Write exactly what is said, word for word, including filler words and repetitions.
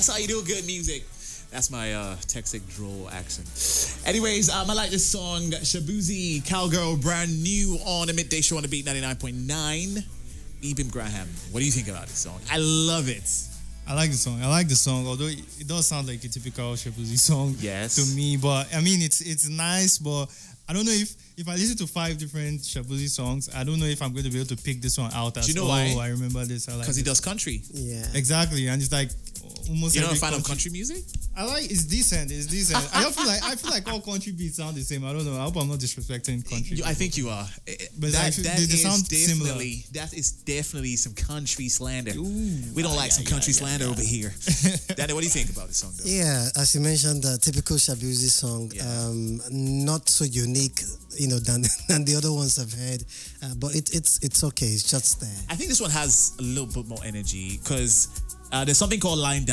That's how you do good music. That's my uh, Texas droll accent. Anyways, um, I like this song, Shabuzi, Cowgirl, brand new on the Midday Show on the Beat ninety-nine point nine. Eben Graham, what do you think about this song? I love it. I like the song. I like the song, although it, it does sound like a typical Shabuzi song Yes. to me. But I mean, it's it's nice, but I don't know if if I listen to five different Shabuzi songs, I don't know if I'm going to be able to pick this one out as, Do you know oh, why? I remember this. I like Because he this. does country. Yeah. Exactly, and it's like almost You're not every a fan of country music? I like it's decent. It's decent. I don't feel like I feel like all country beats sound the same. I don't know. I hope I'm not disrespecting country. You- I think you are. But that I feel- that they- they is sound similar. definitely that is definitely some country slander. Ooh, we don't ah, like yeah, some yeah, country yeah, slander yeah. over here. Danny, what do you think about this song, though? Yeah, as you mentioned, the typical Shabuzi song, Yeah. um, not so unique, you know, than, than the other ones I've heard, uh, but it, it's it's okay. It's just there. I think this one has a little bit more energy because uh, there's something called line